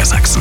Niedersachsen.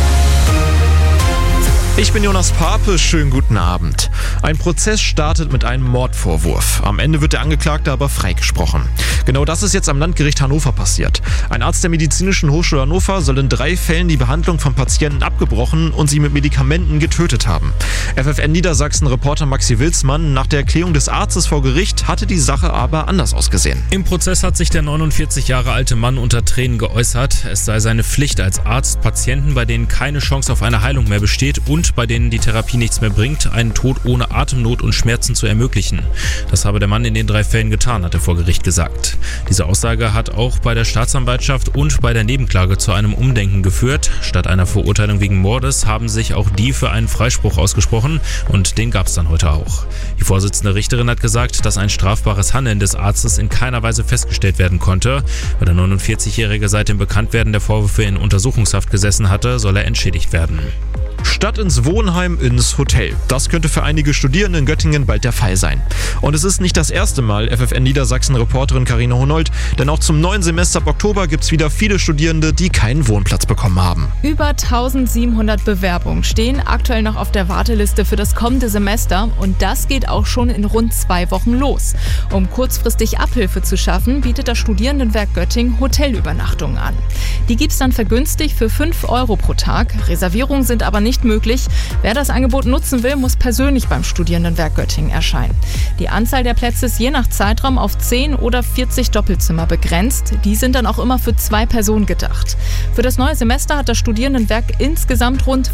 Ich bin Jonas Pape, schönen guten Abend. Ein Prozess startet mit einem Mordvorwurf. Am Ende wird der Angeklagte aber freigesprochen. Genau das ist jetzt am Landgericht Hannover passiert. Ein Arzt der Medizinischen Hochschule Hannover soll in 3 Fällen die Behandlung von Patienten abgebrochen und sie mit Medikamenten getötet haben. FFN Niedersachsen-Reporter Maxi Wilsmann: Nach der Erklärung des Arztes vor Gericht hatte die Sache aber anders ausgesehen. Im Prozess hat sich der 49 Jahre alte Mann unter Tränen geäußert. Es sei seine Pflicht als Arzt, Patienten, bei denen keine Chance auf eine Heilung mehr besteht und bei denen die Therapie nichts mehr bringt, einen Tod ohne Atemnot und Schmerzen zu ermöglichen. Das habe der Mann in den 3 Fällen getan, hat er vor Gericht gesagt. Diese Aussage hat auch bei der Staatsanwaltschaft und bei der Nebenklage zu einem Umdenken geführt. Statt einer Verurteilung wegen Mordes haben sich auch die für einen Freispruch ausgesprochen und den gab es dann heute auch. Die Vorsitzende Richterin hat gesagt, dass ein strafbares Handeln des Arztes in keiner Weise festgestellt werden konnte. Weil der 49-Jährige seit dem Bekanntwerden der Vorwürfe in Untersuchungshaft gesessen hatte, soll er entschädigt werden. Statt ins Wohnheim, ins Hotel. Das könnte für einige Studierende in Göttingen bald der Fall sein. Und es ist nicht das erste Mal, FFN Niedersachsen-Reporterin Carina Honold, denn auch zum neuen Semester ab Oktober gibt es wieder viele Studierende, die keinen Wohnplatz bekommen haben. Über 1700 Bewerbungen stehen aktuell noch auf der Warteliste für das kommende Semester und das geht auch schon in rund 2 Wochen los. Um kurzfristig Abhilfe zu schaffen, bietet das Studierendenwerk Göttingen Hotelübernachtungen an. Die gibt's dann vergünstigt für 5 € pro Tag. Reservierungen sind aber nicht möglich. Wer das Angebot nutzen will, muss persönlich beim Studierendenwerk Göttingen erscheinen. Die Anzahl der Plätze ist je nach Zeitraum auf 10 oder 40 Doppelzimmer begrenzt. Die sind dann auch immer für 2 Personen gedacht. Für das neue Semester hat das Studierendenwerk insgesamt rund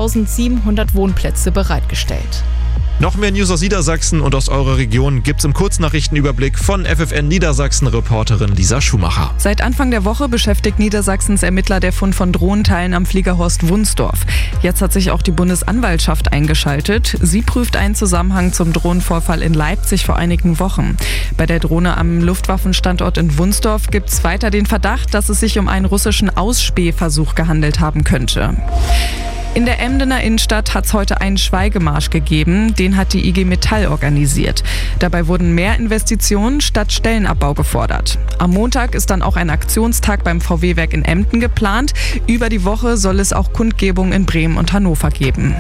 4700 Wohnplätze bereitgestellt. Noch mehr News aus Niedersachsen und aus eurer Region gibt's im Kurznachrichtenüberblick von FFN Niedersachsen-Reporterin Lisa Schumacher. Seit Anfang der Woche beschäftigt Niedersachsens Ermittler der Fund von Drohnenteilen am Fliegerhorst Wunsdorf. Jetzt hat sich auch die Bundesanwaltschaft eingeschaltet. Sie prüft einen Zusammenhang zum Drohnenvorfall in Leipzig vor einigen Wochen. Bei der Drohne am Luftwaffenstandort in Wunsdorf gibt's weiter den Verdacht, dass es sich um einen russischen Ausspähversuch gehandelt haben könnte. In der Emdener Innenstadt hat es heute einen Schweigemarsch gegeben. Den hat die IG Metall organisiert. Dabei wurden mehr Investitionen statt Stellenabbau gefordert. Am Montag ist dann auch ein Aktionstag beim VW-Werk in Emden geplant. Über die Woche soll es auch Kundgebungen in Bremen und Hannover geben.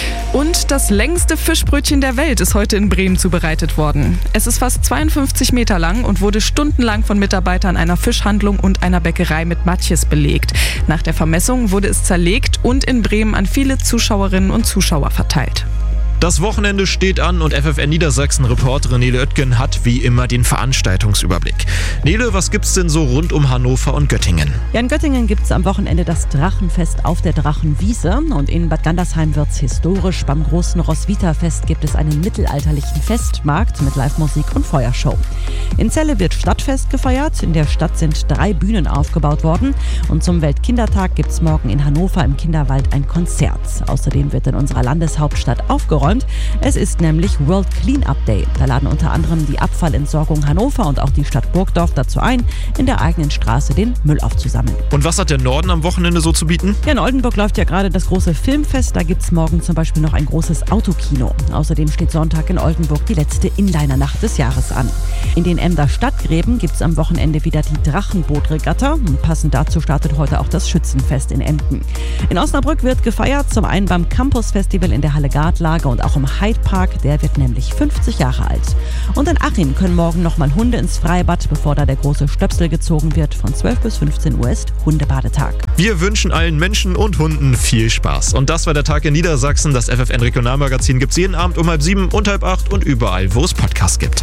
Und das längste Fischbrötchen der Welt ist heute in Bremen zubereitet worden. Es ist fast 52 Meter lang und wurde stundenlang von Mitarbeitern einer Fischhandlung und einer Bäckerei mit Matjes belegt. Nach der Vermessung wurde es zerlegt und in Bremen an viele Zuschauerinnen und Zuschauer verteilt. Das Wochenende steht an und FFN Niedersachsen-Reporterin Nele Oettgen hat wie immer den Veranstaltungsüberblick. Nele, was gibt's denn so rund um Hannover und Göttingen? Ja, in Göttingen gibt's am Wochenende das Drachenfest auf der Drachenwiese und in Bad Gandersheim wird's historisch. Beim großen Roswitha-Fest gibt es einen mittelalterlichen Festmarkt mit Live-Musik und Feuershow. In Celle wird Stadtfest gefeiert. In der Stadt sind 3 Bühnen aufgebaut worden und zum Weltkindertag gibt's morgen in Hannover im Kinderwald ein Konzert. Außerdem wird in unserer Landeshauptstadt aufgeräumt. Es ist nämlich World Clean-Up Day. Da laden unter anderem die Abfallentsorgung Hannover und auch die Stadt Burgdorf dazu ein, in der eigenen Straße den Müll aufzusammeln. Und was hat der Norden am Wochenende so zu bieten? Ja, in Oldenburg läuft ja gerade das große Filmfest. Da gibt es morgen zum Beispiel noch ein großes Autokino. Außerdem steht Sonntag in Oldenburg die letzte Inliner-Nacht des Jahres an. In den Emder Stadtgräben gibt es am Wochenende wieder die Drachenbootregatta. Und passend dazu startet heute auch das Schützenfest in Emden. In Osnabrück wird gefeiert, zum einen beim Campus Festival in der Halle Gartlage und auch im Hyde Park, der wird nämlich 50 Jahre alt. Und in Achim können morgen nochmal Hunde ins Freibad, bevor da der große Stöpsel gezogen wird. Von 12 bis 15 Uhr ist Hundebadetag. Wir wünschen allen Menschen und Hunden viel Spaß. Und das war der Tag in Niedersachsen. Das FFN Regionalmagazin gibt's jeden Abend um 7:30 und 7:30 und überall, wo es Podcasts gibt.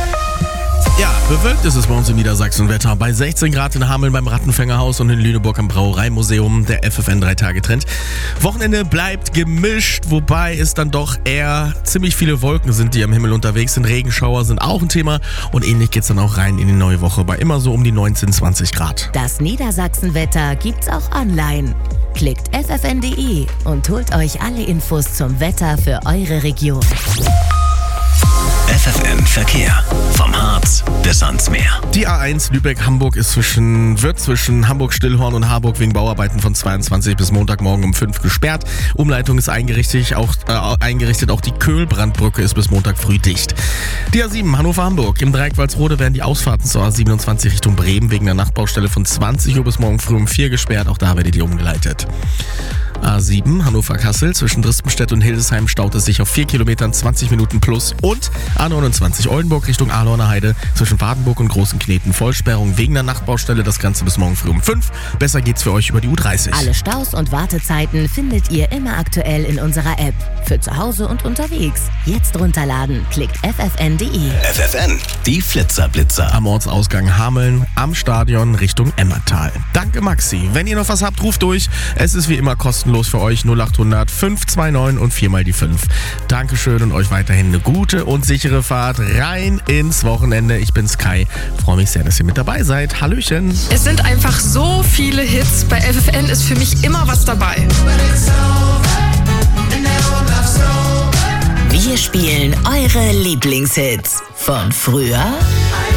Ja, bewölkt ist es bei uns im Niedersachsen-Wetter. Bei 16 Grad in Hameln beim Rattenfängerhaus und in Lüneburg am Brauereimuseum, der FFN 3-Tage-Trend. Wochenende bleibt gemischt, wobei es dann doch eher ziemlich viele Wolken sind, die am Himmel unterwegs sind. Regenschauer sind auch ein Thema und ähnlich geht's dann auch rein in die neue Woche bei immer so um die 19, 20 Grad. Das Niedersachsen-Wetter gibt's auch online. Klickt ffn.de und holt euch alle Infos zum Wetter für eure Region. FFN Verkehr. Vom Harz bis ans Meer. Die A1 Lübeck-Hamburg wird zwischen Hamburg-Stillhorn und Harburg wegen Bauarbeiten von 22 bis Montagmorgen um 5 gesperrt. Umleitung ist eingerichtet, auch die Köhlbrandbrücke ist bis Montag früh dicht. Die A7 Hannover-Hamburg. Im Dreieck Walsrode werden die Ausfahrten zur A27 Richtung Bremen wegen der Nachtbaustelle von 20 Uhr bis morgen früh um 4 gesperrt. Auch da werdet ihr umgeleitet. A7 Hannover-Kassel. Zwischen Drispenstedt und Hildesheim staut es sich auf 4 Kilometern 20 Minuten plus. Und A29 Oldenburg Richtung Ahlorner Heide. Zwischen Wardenburg und Großen Kneten Vollsperrung wegen der Nachtbaustelle. Das Ganze bis morgen früh um 5. Besser geht's für euch über die U30. Alle Staus und Wartezeiten findet ihr immer aktuell in unserer App. Für zu Hause und unterwegs. Jetzt runterladen. Klickt ffn.de. FFN, die Flitzerblitzer. Am Ortsausgang Hameln, am Stadion Richtung Emmertal. Danke Maxi. Wenn ihr noch was habt, ruft durch. Es ist wie immer kostenlos für euch 0800 529 und 4 mal die 5. Dankeschön und euch weiterhin eine gute und sichere Fahrt rein ins Wochenende. Ich bin Sky. Freue mich sehr, dass ihr mit dabei seid. Hallöchen. Es sind einfach so viele Hits. Bei FFN ist für mich immer was dabei. Wir spielen eure Lieblingshits von früher